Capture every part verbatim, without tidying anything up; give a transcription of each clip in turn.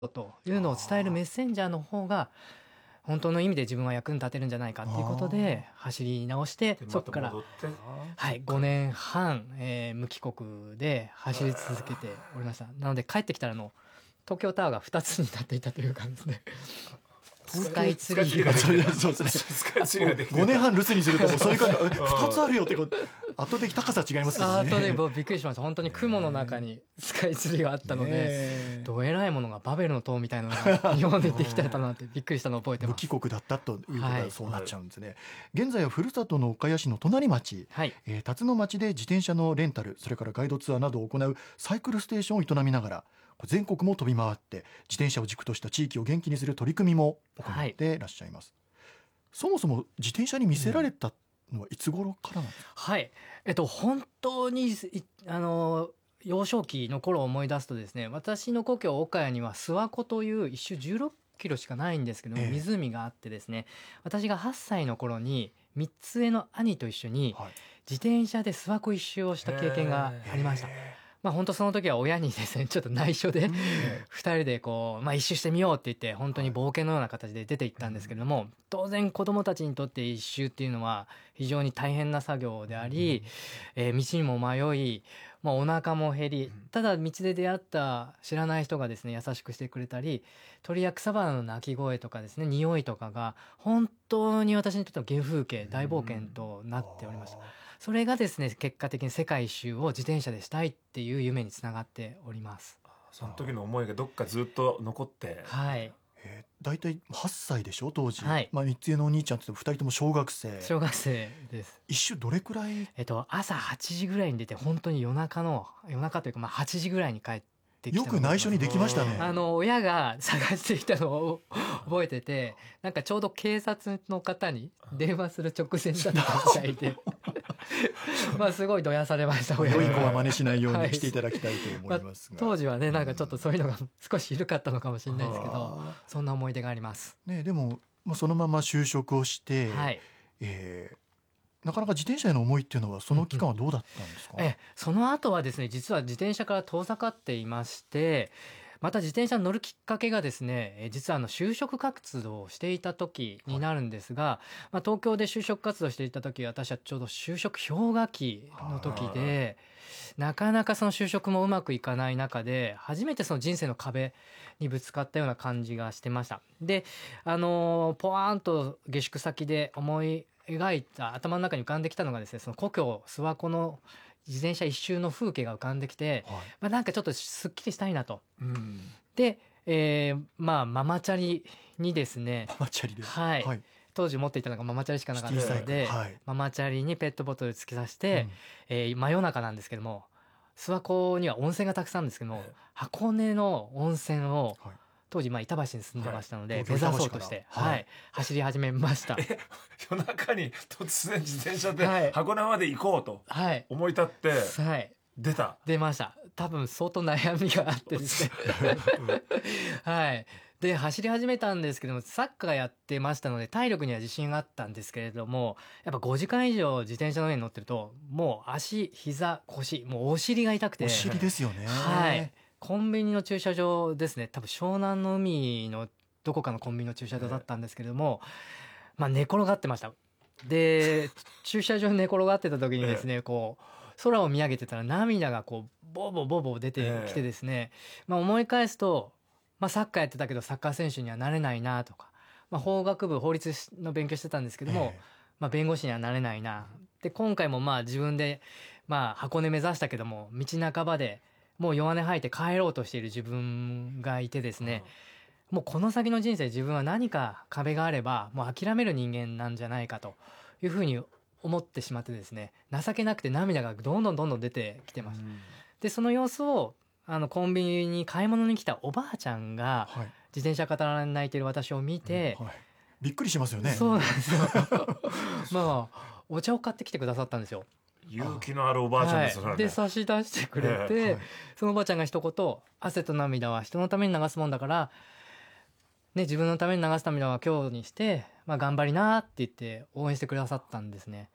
というのを伝えるメッセンジャーの方が本当の意味で自分は役に立てるんじゃないかっていうことで走り直して、そこから、はい、ごねんはん、えー、無帰国で走り続けておりました。なので帰ってきたらの東京タワーがふたつになっていたというかですね、スカイツリーがそうですね。ごねんはん留守にするともうそういう感じふたつあるよって後で高さ違いますけどね。 後でもうびっくりしました。本当に雲の中にスカイツリーがあったので、どえらいものがバベルの塔みたいなのが日本でできてたなってびっくりしたのを覚えてます。 無帰国だったということはそうなっちゃうんですね、はい、現在はふるさとの岡谷市の隣町、はい、えー、辰野町で自転車のレンタル、それからガイドツアーなどを行うサイクルステーションを営みながら全国も飛び回って自転車を軸とした地域を元気にする取り組みも行っていらっしゃいます、はい、そもそも自転車に魅せられたのはいつ頃からなんですか？ はい、えっと本当にあの幼少期の頃を思い出すとですね、私の故郷岡谷には諏訪湖という一周じゅうろっキロしかないんですけども、ええ、湖があってですね、私がはっさいの頃にみっつ上の兄と一緒に自転車で諏訪湖一周をした経験がありました。まあ、本当その時は親にですねちょっと内緒でふたりでこう、まあ、一周してみようって言って本当に冒険のような形で出て行ったんですけれども、当然子どもたちにとって一周っていうのは非常に大変な作業であり、えー、道にも迷い、まあ、お腹も減り、ただ道で出会った知らない人がですね優しくしてくれたり、鳥や草花の鳴き声とかですね匂いとかが本当に私にとっての原風景、大冒険となっておりました。それがですね結果的に世界一周を自転車でしたいっていう夢につながっております。 その時の思いがどっかずっと残って、 はい、 えー、だいたいはっさいでしょ当時、 はい、 まあ、みっつ上のお兄ちゃんってふたりとも小学生小学生です。 一周どれくらい、 えっと、朝はちじぐらいに出て本当に夜中の夜中というかまあはちじぐらいに帰ってよく内緒にできましたね。 あの親が探してきたのを覚えてて、なんかちょうど警察の方に電話する直前だったみたいでまあすごいどやされました。 親良い子は真似しないようにしていただきたいと思いますが、 まあ、当時はねなんかちょっとそういうのが少し緩かったのかもしれないですけど、そんな思い出があります、 ね、でも、まあ、そのまま就職をして、はい、えーなかなか自転車への思いっていうのはその期間はどうだったんですか？ うんうん、えその後はですね実は自転車から遠ざかっていまして、また自転車に乗るきっかけがですね実はあの就職活動をしていた時になるんですが、はい、まあ、東京で就職活動していた時私はちょうど就職氷河期の時で、なかなかその就職もうまくいかない中で初めてその人生の壁にぶつかったような感じがしてました。であのポワーンと下宿先で思い描いた頭の中に浮かんできたのがですね、その故郷諏訪湖の自転車一周の風景が浮かんできて、はい、まあ、なんかちょっとすっきりしたいなと、うん、で、えー、まあママチャリにですねママチャリで、 はい、はい、当時持っていたのがママチャリしかなかったので、はい、ママチャリにペットボトル突き刺して、うん、えー、真夜中なんですけども、諏訪湖には温泉がたくさんあるんですけども、箱根の温泉を、はい、当時まあ板橋に住んでましたので、はい、目指そうとして、はいはい、走り始めました。 夜中に突然自転車で箱根まで行こうと思い立って、はい、出た出ました。多分相当悩みがあってですねはい、で走り始めたんですけども、サッカーやってましたので体力には自信があったんですけれども、やっぱごじかん以上自転車の上に乗ってるともう足、膝、腰、もうお尻が痛くて、 お尻ですよね、 はい、コンビニの駐車場ですね、多分湘南の海のどこかのコンビニの駐車場だったんですけれども、まあ、寝転がってました。で駐車場に寝転がってた時にですね、こう空を見上げてたら涙がこうボーボーボーボー出てきてですね、まあ、思い返すと、まあ、サッカーやってたけどサッカー選手にはなれないなとか、まあ、法学部法律の勉強してたんですけども、まあ、弁護士にはなれないなで、今回もまあ自分でまあ箱根目指したけども道半ばでもう弱音吐いて帰ろうとしている自分がいてですね、うん、もうこの先の人生自分は何か壁があればもう諦める人間なんじゃないかというふうに思ってしまってですね、情けなくて涙がどんどんどんどん出てきてました、うん、でその様子をあのコンビニに買い物に来たおばあちゃんが、はい、自転車から泣いている私を見て、うん、はい、 びっくりしますよね。 そうなんですよまあお茶を買ってきてくださったんですよ。 勇気のあるおばあちゃんです、 はい、で差し出してくれて、えーはい、そのおばあちゃんが一言、汗と涙は人のために流すもんだから、ね、自分のために流す涙は今日にして、まあ、頑張りなって言って応援してくださったんですね。 な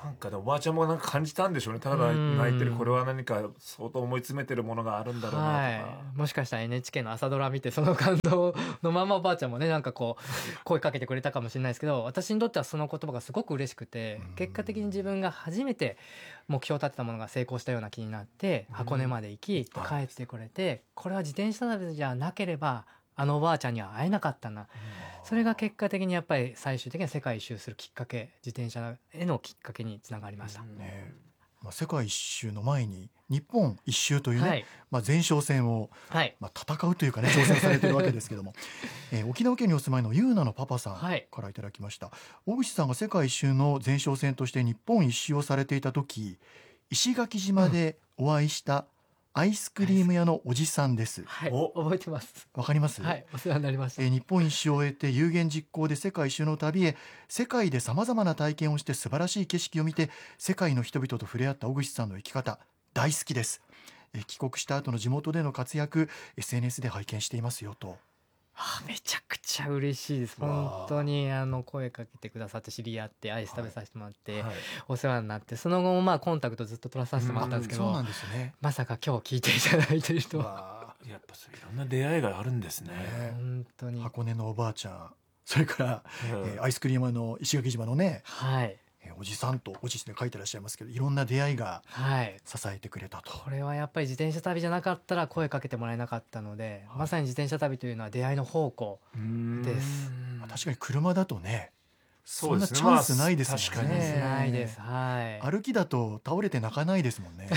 なんかでおばあちゃんもなんか感じたんでしょうね。ただ泣いてる、これは何か相当思い詰めてるものがあるんだろうなとか、 はい、もしかしたら エヌエイチケー の朝ドラ見てその感動のままおばあちゃんもねなんかこう声かけてくれたかもしれないですけど、私にとってはその言葉がすごく嬉しくて、結果的に自分が初めて目標を立てたものが成功したような気になって箱根まで行き帰ってこれて、これは自転車旅じゃなければあのおばあちゃんには会えなかったな、それが結果的にやっぱり最終的には世界一周するきっかけ、自転車へのきっかけにつながりました、 ね。まあ、世界一周の前に日本一周というね、はい、まあ、前哨戦を、はい、まあ、戦うというかね挑戦されているわけですけども、えー、沖縄県にお住まいのゆうなのパパさんからいただきました、はい、大口さんが世界一周の前哨戦として日本一周をされていた時、石垣島でお会いしたアイスクリーム屋のおじさんです、 はい、覚えてます。 わかります？ はい、お世話になりました。 えー、日本一周を終えて有言実行で世界一周の旅へ、世界でさまざまな体験をして素晴らしい景色を見て世界の人々と触れ合った小口さんの生き方大好きです、えー、帰国した後の地元での活躍 エスエヌエス で拝見していますよと。 あ、めちゃくちゃ嬉しいです。本当にあの声かけてくださって知り合ってアイス食べさせてもらって、はいはい、お世話になって、その後もまあコンタクトずっと取らさせてもらったんですけど、 そうなんですね、 まさか今日聞いていただいている人はやっぱそういろんな出会いがあるんですね。 本当に箱根のおばあちゃん、それから、うんえー、アイスクリームの石垣島のね、 はい、 おじさんとおじで書いてらっしゃいますけど、いろんな出会いが支えてくれたと、 はい、これはやっぱり自転車旅じゃなかったら声かけてもらえなかったので、はい、まさに自転車旅というのは出会いの宝庫です。 まあ、確かに車だとねそんなチャンスないですもんね。 確かにないです、はい、 歩きだと倒れて泣かないですもんね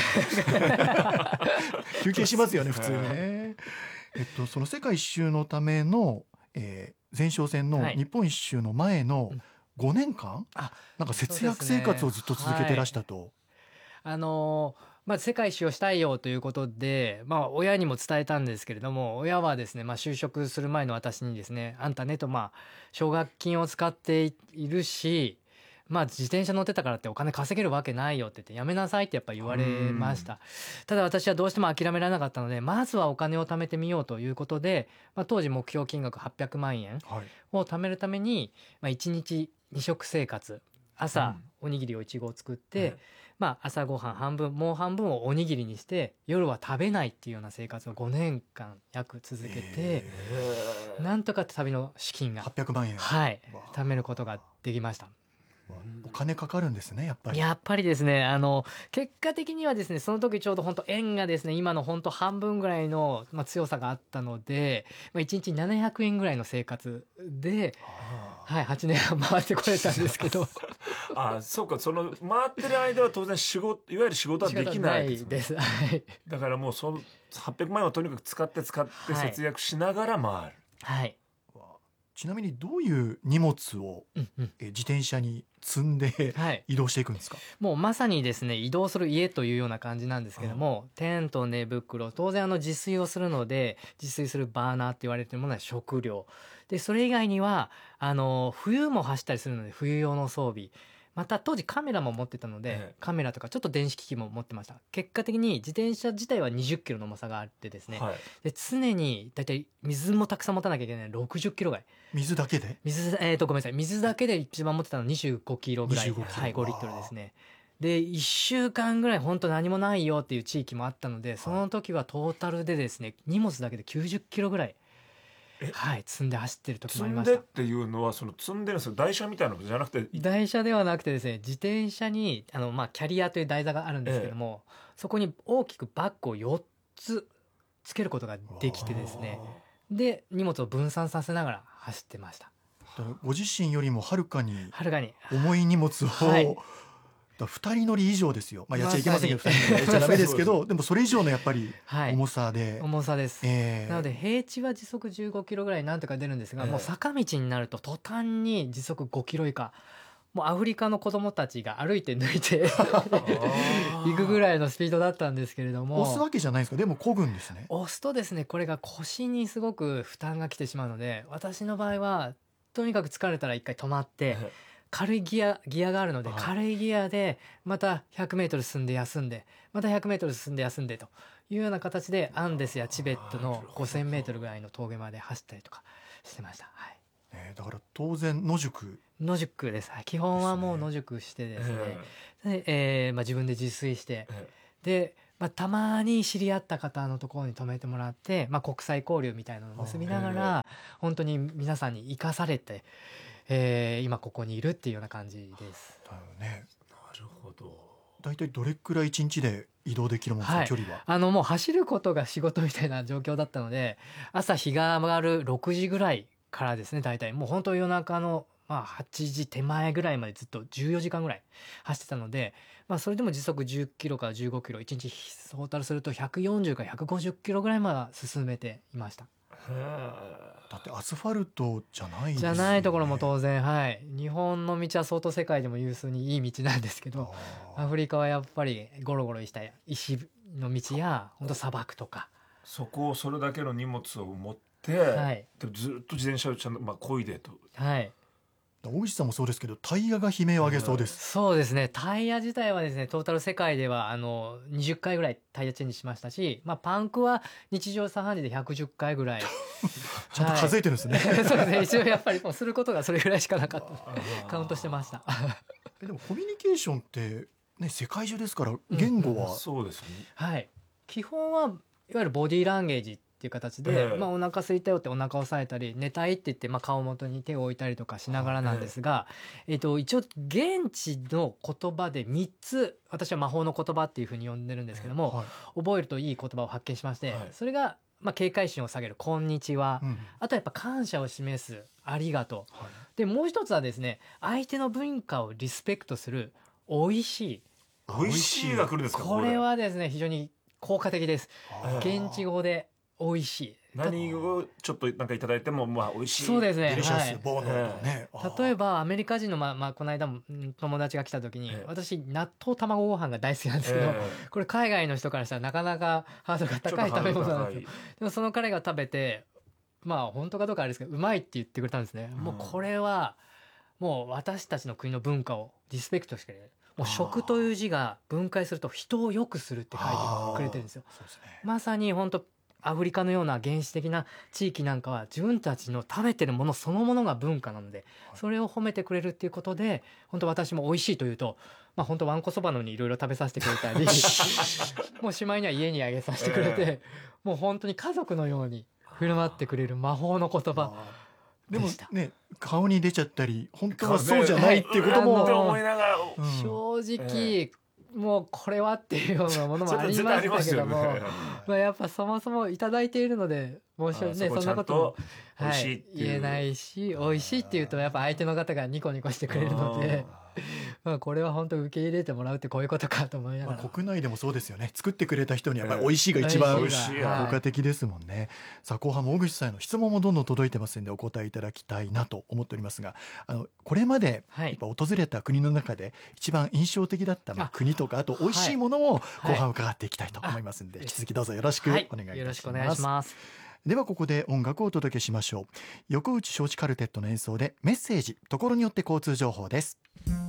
休憩しますよね普通にね、えっと、その世界一周のための、えー、前哨戦の日本一周の前の、はい、ごねんかん、あ、なんか節約生活をずっと続けてらしたと、はい、 あのー、まあ、世界一周をしたいよということで、まあ、親にも伝えたんですけれども、親はですね、まあ、就職する前の私にですね、あんたねと、まあ、奨学金を使っているし、まあ、自転車乗ってたからってお金稼げるわけないよって言ってやめなさいってやっぱ言われました。ただ私はどうしても諦められなかったので、まずはお金を貯めてみようということで、まあ、当時目標金額はっぴゃくまんえんを貯めるために、まあ、いちにちに食生活、朝おにぎりをいちご作って、うん、まあ、朝ごはん半分、もう半分をおにぎりにして夜は食べないっていうような生活をごねんかん約続けて、なんとか旅の資金がはっぴゃくまんえん、 はい、貯めることができました。 お金かかるんですね、やっぱり。 やっぱりですね、あの結果的にはですね、その時ちょうど本当円がですね、今の本当半分ぐらいの、まあ、強さがあったので、まあ、いちにちななひゃくえんぐらいの生活で、はい、はちねんはん回ってこれたんですけどああ、そうか、その回ってる間は当然仕事、いわゆる仕事はできないですもんね。 です、はい、だからもうそのはっぴゃくまんえんをとにかく使って使って節約しながら回る、 はいはい、 ちなみにどういう荷物を、うんうん、え自転車に積んで、はい、移動していくんですか？ もうまさにですね、移動する家というような感じなんですけども、うん、テント、寝袋、当然あの自炊をするので自炊するバーナーって言われてるものは食料で、それ以外にはあの冬も走ったりするので冬用の装備、また当時カメラも持ってたので、ええ、カメラとかちょっと電子機器も持ってました。結果的に自転車自体はにじゅっキロの重さがあってですね、はい、で常にだいたい水もたくさん持たなきゃいけないろくじゅっキロぐらい。 水だけで水、えー、とごめんなさい、水だけで一番持ってたのにじゅうごキロぐらい、はい、ごリットルですね。でいっしゅうかんぐらい本当何もないよっていう地域もあったので、その時はトータルでですね、荷物だけできゅうじゅっキロぐらい、はい、積んで走ってる時もありました。 積んでっていうのはその積んでるんですよ、台車みたいなのじゃなくて、 台車ではなくてですね、自転車にあの、まあ、キャリアという台座があるんですけども、ええ、そこに大きくバッグをよっつつけることができてですね、で荷物を分散させながら走ってました。 ご自身よりもはるかにはるかに重い荷物を、はい、だふたり乗り以上ですよ、まあ、やっちゃいけませんけど、ま、ふたり乗りやっちゃダメですけどでもそれ以上のやっぱり重さで、はい、 重さです、えー、なので平地は時速じゅうごキロぐらいなんとか出るんですが、えー、もう坂道になると途端に時速ごキロ以下、もうアフリカの子供たちが歩いて抜いて行くぐらいのスピードだったんですけれども、 押すわけじゃないですか、でも漕ぐんですね。 押すとですね、これが腰にすごく負担がきてしまうので、私の場合はとにかく疲れたら一回止まって軽いギアギアがあるので、軽いギアでまたひゃくメートル進んで休んで、またひゃくメートル進んで休んでというような形でアンデスやチベットのごせんメートルぐらいの峠まで走ったりとかしてました。はい、 えー、だから当然野宿野宿です。基本はもう野宿してですね、えーでえーまあ、自分で自炊して、えー、で、まあ、たまに知り合った方のところに泊めてもらって、まあ、国際交流みたいなのを結びながら本当に皆さんに生かされて、えー、今ここにいるっていうような感じです。 だよね。 なるほど。 大体どれくらい一日で移動できるものですか、はい、距離は。 あのもう走ることが仕事みたいな状況だったので、朝日が上がるろくじぐらいからですね、大体もう本当夜中のまあはちじ手前ぐらいまでずっとじゅうよじかんぐらい走ってたので、まあそれでも時速じゅっキロからじゅうごキロ、いちにちトータルするとひゃくよんじゅうからひゃくごじゅっキロぐらいまで進めていました。 だってアスファルトじゃないですよね。じゃないところも当然、はい。日本の道は相当世界でも有数にいい道なんですけど、アフリカはやっぱりゴロゴロした石の道や本当砂漠とか。 そこをそれだけの荷物を持って、はい、でずっと自転車をちゃんとまあ漕いでと。 はい。 大石さんもそうですけどタイヤが悲鳴を上げそうです、 うん、そうですね。タイヤ自体はですねトータル世界ではあのにじゅっかいぐらいタイヤチェンジしましたし、まあ、パンクは日常茶飯事でひゃくじゅっかいぐらいちゃんと数えてるんですね、 はい、そうですね。一応やっぱりもうすることがそれぐらいしかなかったカウントしてましたでもコミュニケーションって、ね、世界中ですから言語は、 うん、そうですね、 はい、基本はいわゆるボディーランゲージっていう形で、えーまあ、お腹空いたよってお腹を押さえたり寝たいって言って、まあ、顔元に手を置いたりとかしながらなんですが、えーえーと一応現地の言葉でみっつ、私は魔法の言葉っていうふうに呼んでるんですけども、はい、覚えるといい言葉を発見しまして、はい、それが、まあ、警戒心を下げるこんにちは、うん、あとはやっぱ感謝を示すありがとう、はい、でもう一つはですね相手の文化をリスペクトするおいしい。 おいしいが来るんですか。 これはですね非常に効果的です。現地語で美味しい。 何をちょっとなんかいただいてもまあ美味しい。 そうですね。 デリシャス、ボーノね。 例えばアメリカ人のまあまあこの間も友達が来た時に、私納豆卵ご飯が大好きなんですけど、これ海外の人からしたらなかなかハードルが高い食べ物なんですよ。でもその彼が食べてまあ本当かどうかあれですけどうまいって言ってくれたんですね。もうこれはもう私たちの国の文化をリスペクトしてくれる。もう食という字が分解すると人を良くするって書いてくれてるんですよ。そうですね。まさに本当アフリカのような原始的な地域なんかは自分たちの食べてるものそのものが文化なので、それを褒めてくれるっていうことで本当私も美味しいというと、まあ、本当わんこそばのにいろいろ食べさせてくれたりもうしまいには家にあげさせてくれて、もう本当に家族のように振る舞ってくれる魔法の言葉でもね顔に出ちゃったり本当はそうじゃないっていうことも思いながら、 正直、もうこれはっていうようなものもありましたけども、まあやっぱそもそもいただいているので申し訳ねそんなこともはい言えないし、美味しいっていうとやっぱ相手の方がニコニコしてくれるので、まあこれは本当受け入れてもらうってこういうことかと思いながら、 まあ、国内でもそうですよね。作ってくれた人にやっぱり美味しいが一番効果的ですもんね。さあ後半も小口さんへの質問もどんどん届いてますのでお答えいただきたいなと思っておりますが、あのこれまでやっぱ訪れた国の中で一番印象的だったまあ国とかあと美味しいものも後半伺っていきたいと思いますので、引き続きどうぞよろしくお願いいたします。はい、よろしくお願いします。ではここで音楽をお届けしましょう。横内承知カルテットの演奏でメッセージ、ところによって交通情報です。